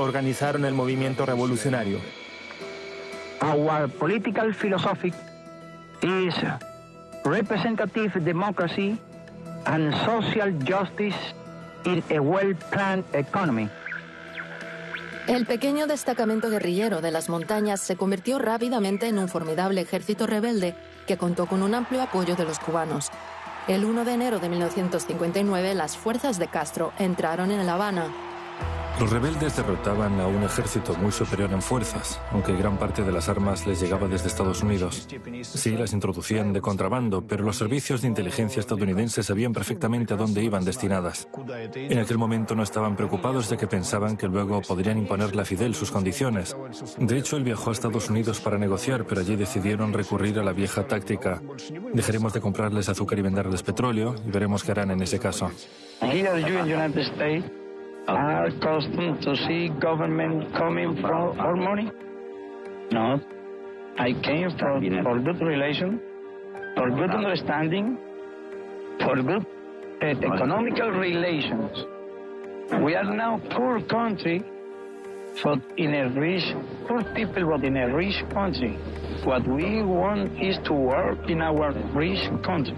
organizaron el movimiento revolucionario. Our political philosophy is representative democracy and social justice in a well-planned economy. El pequeño destacamento guerrillero de las montañas se convirtió rápidamente en un formidable ejército rebelde que contó con un amplio apoyo de los cubanos. El 1 de enero de 1959, las fuerzas de Castro entraron en La Habana. Los rebeldes derrotaban a un ejército muy superior en fuerzas, aunque gran parte de las armas les llegaba desde Estados Unidos. Sí, las introducían de contrabando, pero los servicios de inteligencia estadounidenses sabían perfectamente a dónde iban destinadas. En aquel momento no estaban preocupados de que pensaban que luego podrían imponerle a Fidel sus condiciones. De hecho, él viajó a Estados Unidos para negociar, pero allí decidieron recurrir a la vieja táctica. Dejaremos de comprarles azúcar y venderles petróleo y veremos qué harán en ese caso. Are accustomed to see government coming from our money? No. I came for good relation, for good understanding, for good economical relations. We are now poor country, but in a rich, poor people, but in a rich country. What we want is to work in our rich country.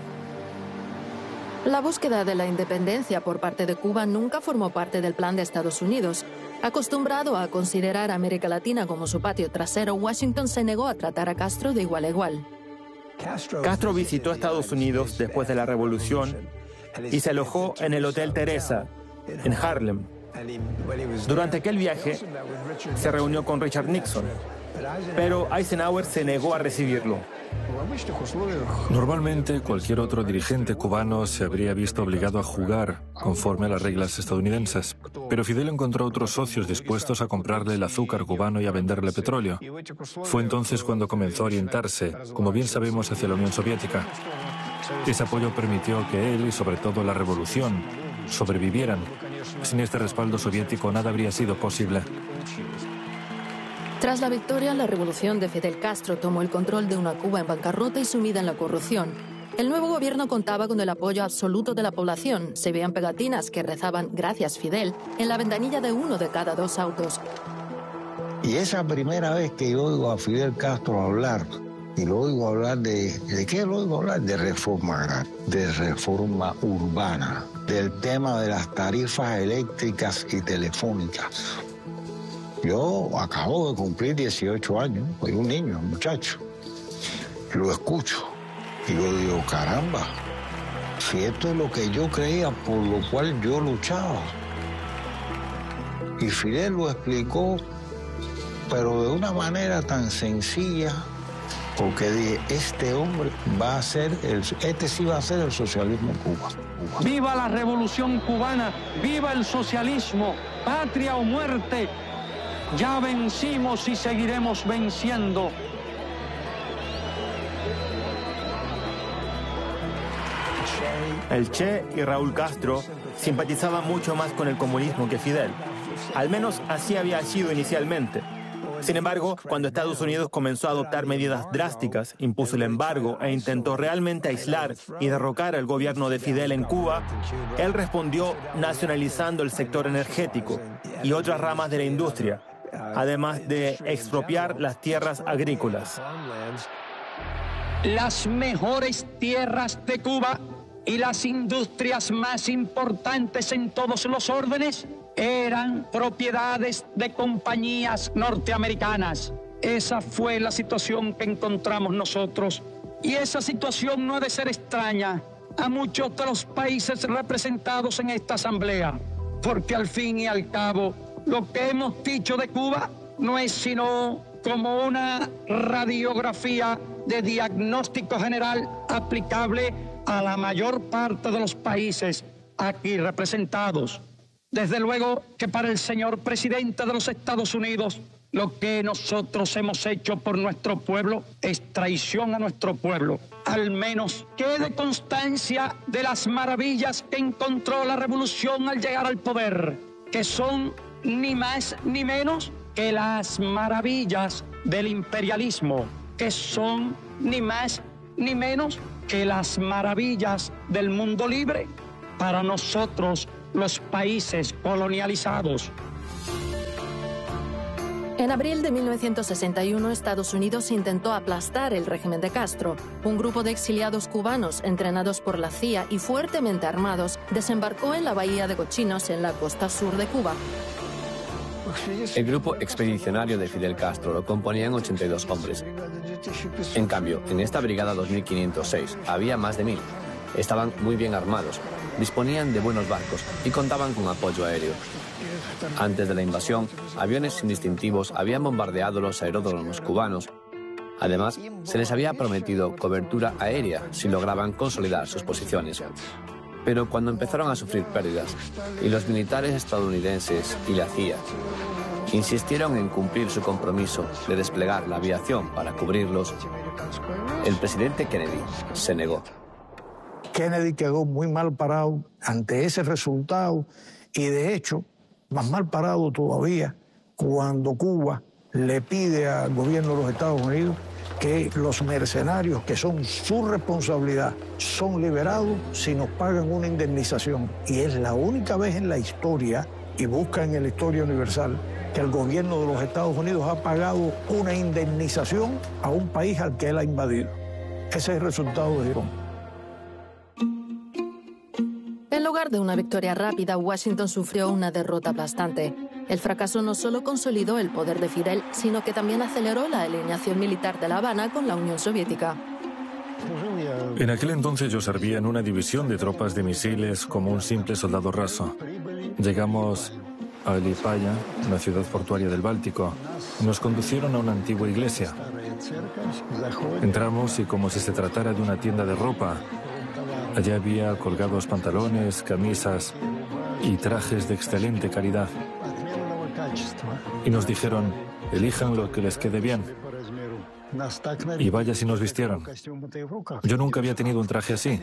La búsqueda de la independencia por parte de Cuba nunca formó parte del plan de Estados Unidos. Acostumbrado a considerar a América Latina como su patio trasero, Washington se negó a tratar a Castro de igual a igual. Castro visitó Estados Unidos después de la revolución y se alojó en el Hotel Teresa, en Harlem. Durante aquel viaje se reunió con Richard Nixon, pero Eisenhower se negó a recibirlo. Normalmente, cualquier otro dirigente cubano se habría visto obligado a jugar conforme a las reglas estadounidenses. Pero Fidel encontró otros socios dispuestos a comprarle el azúcar cubano y a venderle petróleo. Fue entonces cuando comenzó a orientarse, como bien sabemos, hacia la Unión Soviética. Ese apoyo permitió que él y sobre todo la revolución sobrevivieran. Sin este respaldo soviético nada habría sido posible. Tras la victoria, la revolución de Fidel Castro tomó el control de una Cuba en bancarrota y sumida en la corrupción. El nuevo gobierno contaba con el apoyo absoluto de la población. Se veían pegatinas que rezaban "Gracias, Fidel" en la ventanilla de uno de cada dos autos. Y esa primera vez que yo oigo a Fidel Castro hablar, y lo oigo hablar ¿de qué lo oigo hablar? De reforma agraria, de reforma urbana, del tema de las tarifas eléctricas y telefónicas. Yo acabo de cumplir 18 años, soy un niño, un muchacho. Lo escucho y yo digo, caramba, si esto es lo que yo creía, por lo cual yo luchaba. Y Fidel lo explicó, pero de una manera tan sencilla, porque dije, este hombre va a ser, este sí va a ser el socialismo en Cuba. ¡Viva la revolución cubana! ¡Viva el socialismo! ¡Patria o muerte! Ya vencimos y seguiremos venciendo. El Che y Raúl Castro simpatizaban mucho más con el comunismo que Fidel. Al menos así había sido inicialmente. Sin embargo, cuando Estados Unidos comenzó a adoptar medidas drásticas, impuso el embargo e intentó realmente aislar y derrocar al gobierno de Fidel en Cuba, él respondió nacionalizando el sector energético y otras ramas de la industria, además de expropiar las tierras agrícolas. Las mejores tierras de Cuba y las industrias más importantes en todos los órdenes eran propiedades de compañías norteamericanas. Esa fue la situación que encontramos nosotros. Y esa situación no ha de ser extraña a muchos de los países representados en esta asamblea, porque al fin y al cabo, lo que hemos dicho de Cuba no es sino como una radiografía de diagnóstico general aplicable a la mayor parte de los países aquí representados. Desde luego que para el señor presidente de los Estados Unidos, lo que nosotros hemos hecho por nuestro pueblo es traición a nuestro pueblo. Al menos quede constancia de las maravillas que encontró la revolución al llegar al poder, que son ni más ni menos que las maravillas del imperialismo, que son ni más ni menos que las maravillas del mundo libre para nosotros, los países colonializados. En abril de 1961, Estados Unidos intentó aplastar el régimen de Castro. Un grupo de exiliados cubanos, entrenados por la CIA y fuertemente armados, desembarcó en la bahía de Cochinos, en la costa sur de Cuba. El grupo expedicionario de Fidel Castro lo componían 82 hombres. En cambio, en esta brigada 2506 había más de 1000. Estaban muy bien armados, disponían de buenos barcos y contaban con apoyo aéreo. Antes de la invasión, aviones sin distintivos habían bombardeado los aeródromos cubanos. Además, se les había prometido cobertura aérea si lograban consolidar sus posiciones. Pero cuando empezaron a sufrir pérdidas, y los militares estadounidenses y la CIA insistieron en cumplir su compromiso de desplegar la aviación para cubrirlos, el presidente Kennedy se negó. Kennedy quedó muy mal parado ante ese resultado y, de hecho, más mal parado todavía cuando Cuba le pide al gobierno de los Estados Unidos que los mercenarios, que son su responsabilidad, son liberados si nos pagan una indemnización. Y es la única vez en la historia, y busca en la historia universal, que el gobierno de los Estados Unidos ha pagado una indemnización a un país al que él ha invadido. Ese es el resultado de Irán. En lugar de una victoria rápida, Washington sufrió una derrota aplastante. El fracaso no solo consolidó el poder de Fidel, sino que también aceleró la alineación militar de La Habana con la Unión Soviética. En aquel entonces yo servía en una división de tropas de misiles como un simple soldado raso. Llegamos a Liepāja, una ciudad portuaria del Báltico. Nos conducieron a una antigua iglesia. Entramos y, como si se tratara de una tienda de ropa, allí había colgados pantalones, camisas y trajes de excelente calidad. Y nos dijeron, elijan lo que les quede bien. Y vaya si nos vistieron. Yo nunca había tenido un traje así.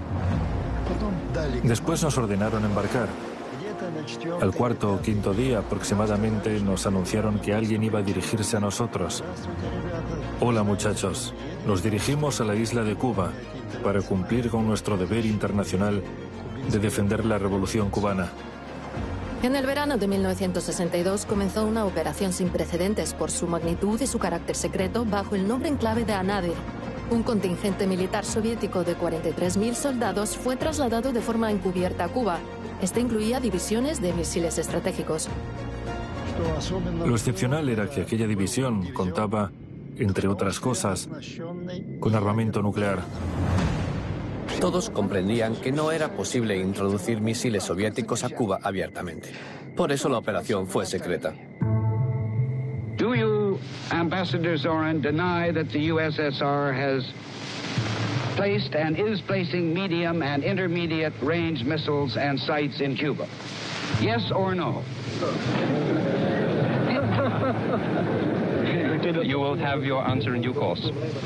Después nos ordenaron embarcar. Al cuarto o quinto día aproximadamente nos anunciaron que alguien iba a dirigirse a nosotros. Hola muchachos, nos dirigimos a la isla de Cuba para cumplir con nuestro deber internacional de defender la revolución cubana. En el verano de 1962 comenzó una operación sin precedentes por su magnitud y su carácter secreto bajo el nombre en clave de Anadyr. Un contingente militar soviético de 43.000 soldados fue trasladado de forma encubierta a Cuba. Este incluía divisiones de misiles estratégicos. Lo excepcional era que aquella división contaba, entre otras cosas, con armamento nuclear. Todos comprendían que no era posible introducir misiles soviéticos a Cuba abiertamente. Por eso la operación fue secreta. Do you, Ambassador Zorin, deny that the USSR has placed and is placing medium and intermediate range missiles and sights in Cuba? Yes or no? You will have your answer in due course.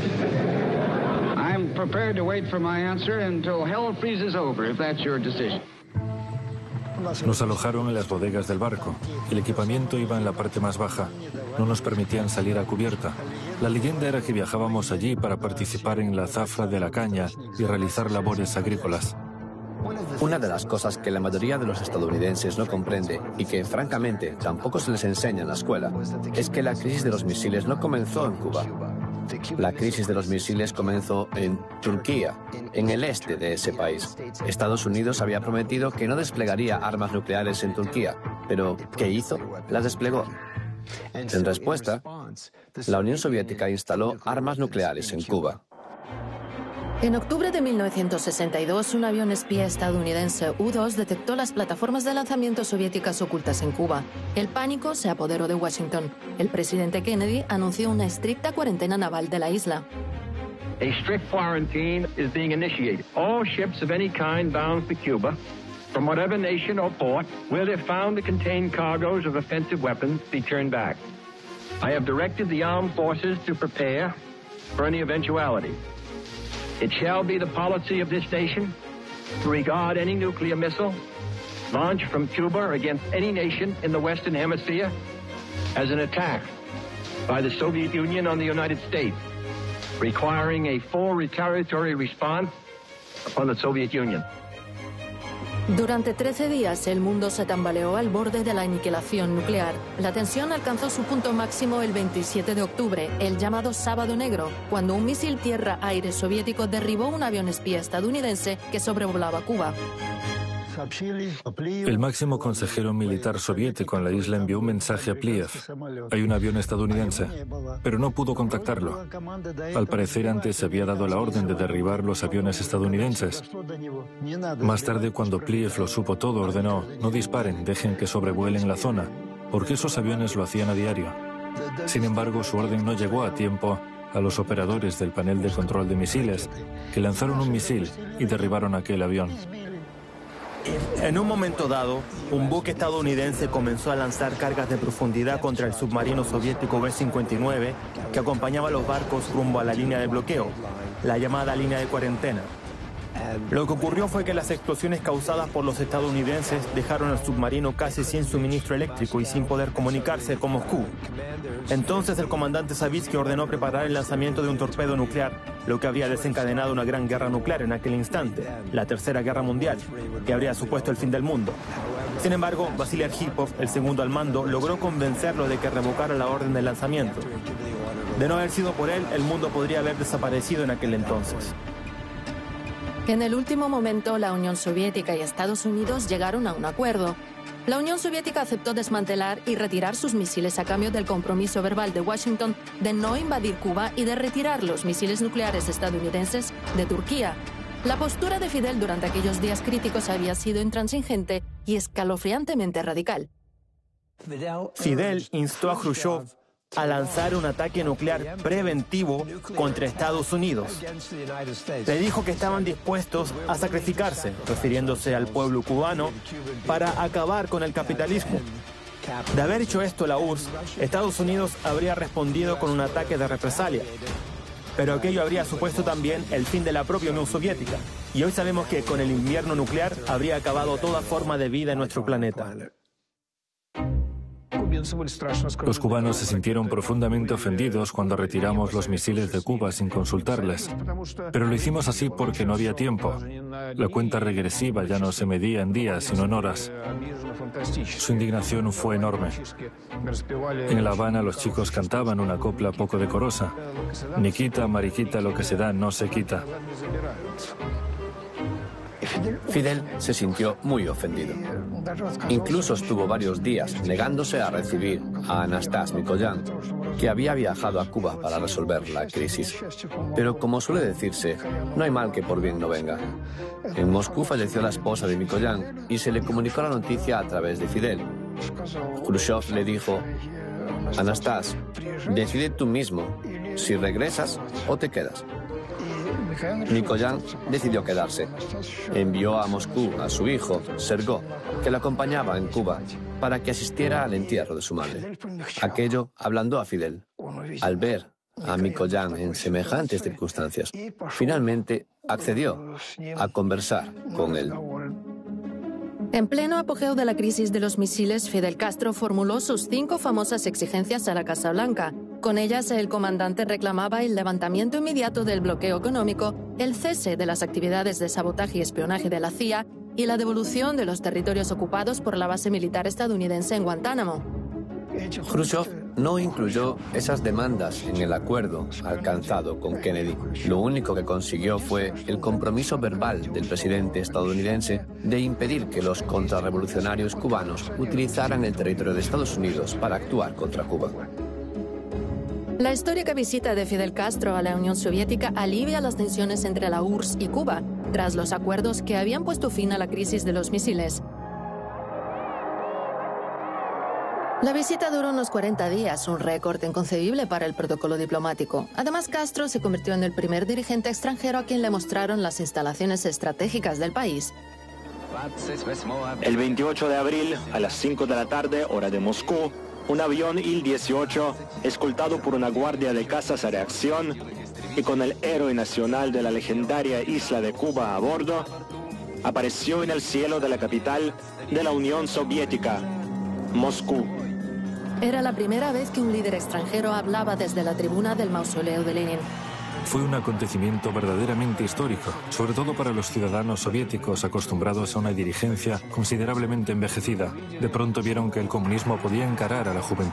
I'm prepared to wait for my answer until hell freezes over, if that's your decision. Nos alojaron en las bodegas del barco. El equipamiento iba en la parte más baja. No nos permitían salir a cubierta. La leyenda era que viajábamos allí para participar en la zafra de la caña y realizar labores agrícolas. Una de las cosas que la mayoría de los estadounidenses no comprende y que, francamente, tampoco se les enseña en la escuela, es que la crisis de los misiles no comenzó en Cuba. La crisis de los misiles comenzó en Turquía, en el este de ese país. Estados Unidos había prometido que no desplegaría armas nucleares en Turquía, pero ¿qué hizo? Las desplegó. En respuesta, la Unión Soviética instaló armas nucleares en Cuba. En octubre de 1962, un avión espía estadounidense U-2 detectó las plataformas de lanzamiento soviéticas ocultas en Cuba. El pánico se apoderó de Washington. El presidente Kennedy anunció una estricta cuarentena naval de la isla. A strict quarantine is being initiated. All ships of any kind bound for Cuba, from whatever nation or port, where they're found to contain cargoes of offensive weapons, be turned back. I have directed the armed forces to prepare for any eventuality. It shall be the policy of this nation to regard any nuclear missile launched from Cuba against any nation in the Western Hemisphere as an attack by the Soviet Union on the United States, requiring a full retaliatory response upon the Soviet Union. Durante 13 días el mundo se tambaleó al borde de la aniquilación nuclear. La tensión alcanzó su punto máximo el 27 de octubre, el llamado Sábado Negro, cuando un misil tierra-aire soviético derribó un avión espía estadounidense que sobrevolaba Cuba. El máximo consejero militar soviético en la isla envió un mensaje a Pliev. Hay un avión estadounidense, pero no pudo contactarlo. Al parecer antes se había dado la orden de derribar los aviones estadounidenses. Más tarde, cuando Pliev lo supo todo, ordenó: no disparen, dejen que sobrevuelen la zona, porque esos aviones lo hacían a diario. Sin embargo, su orden no llegó a tiempo a los operadores del panel de control de misiles, que lanzaron un misil y derribaron aquel avión. En un momento dado, un buque estadounidense comenzó a lanzar cargas de profundidad contra el submarino soviético B-59 que acompañaba a los barcos rumbo a la línea de bloqueo, la llamada línea de cuarentena. Lo que ocurrió fue que las explosiones causadas por los estadounidenses dejaron al submarino casi sin suministro eléctrico y sin poder comunicarse con Moscú. Entonces el comandante Savitsky ordenó preparar el lanzamiento de un torpedo nuclear, lo que habría desencadenado una gran guerra nuclear en aquel instante, la Tercera Guerra Mundial, que habría supuesto el fin del mundo. Sin embargo, Vasily Arkhipov, el segundo al mando, logró convencerlo de que revocara la orden de lanzamiento. De no haber sido por él, el mundo podría haber desaparecido en aquel entonces. En el último momento, la Unión Soviética y Estados Unidos llegaron a un acuerdo. La Unión Soviética aceptó desmantelar y retirar sus misiles a cambio del compromiso verbal de Washington de no invadir Cuba y de retirar los misiles nucleares estadounidenses de Turquía. La postura de Fidel durante aquellos días críticos había sido intransigente y escalofriantemente radical. Fidel instó a Khrushchev a lanzar un ataque nuclear preventivo contra Estados Unidos. Le dijo que estaban dispuestos a sacrificarse, refiriéndose al pueblo cubano, para acabar con el capitalismo. De haber hecho esto la URSS, Estados Unidos habría respondido con un ataque de represalia. Pero aquello habría supuesto también el fin de la propia Unión Soviética. Y hoy sabemos que con el invierno nuclear habría acabado toda forma de vida en nuestro planeta. Los cubanos se sintieron profundamente ofendidos cuando retiramos los misiles de Cuba sin consultarles. Pero lo hicimos así porque no había tiempo. La cuenta regresiva ya no se medía en días, sino en horas. Su indignación fue enorme. En La Habana los chicos cantaban una copla poco decorosa. Nikita, mariquita, lo que se da no se quita. Fidel se sintió muy ofendido. Incluso estuvo varios días negándose a recibir a Anastas Mikoyan, que había viajado a Cuba para resolver la crisis. Pero como suele decirse, no hay mal que por bien no venga. En Moscú falleció la esposa de Mikoyan y se le comunicó la noticia a través de Fidel. Khrushchev le dijo: Anastas, decide tú mismo si regresas o te quedas. Mikoyan decidió quedarse. Envió a Moscú a su hijo, Sergó, que le acompañaba en Cuba, para que asistiera al entierro de su madre. Aquello ablandó a Fidel. Al ver a Mikoyan en semejantes circunstancias, finalmente accedió a conversar con él. En pleno apogeo de la crisis de los misiles, Fidel Castro formuló sus 5 famosas exigencias a la Casa Blanca. Con ellas, el comandante reclamaba el levantamiento inmediato del bloqueo económico, el cese de las actividades de sabotaje y espionaje de la CIA y la devolución de los territorios ocupados por la base militar estadounidense en Guantánamo. Khrushchev no incluyó esas demandas en el acuerdo alcanzado con Kennedy. Lo único que consiguió fue el compromiso verbal del presidente estadounidense de impedir que los contrarrevolucionarios cubanos utilizaran el territorio de Estados Unidos para actuar contra Cuba. La histórica visita de Fidel Castro a la Unión Soviética alivia las tensiones entre la URSS y Cuba, tras los acuerdos que habían puesto fin a la crisis de los misiles. La visita duró unos 40 días, un récord inconcebible para el protocolo diplomático. Además, Castro se convirtió en el primer dirigente extranjero a quien le mostraron las instalaciones estratégicas del país. El 28 de abril, a las 5 de la tarde, hora de Moscú, un avión Il-18, escoltado por una guardia de cazas a reacción y con el héroe nacional de la legendaria isla de Cuba a bordo, apareció en el cielo de la capital de la Unión Soviética, Moscú. Era la primera vez que un líder extranjero hablaba desde la tribuna del mausoleo de Lenin. Fue un acontecimiento verdaderamente histórico, sobre todo para los ciudadanos soviéticos acostumbrados a una dirigencia considerablemente envejecida. De pronto vieron que el comunismo podía encarar a la juventud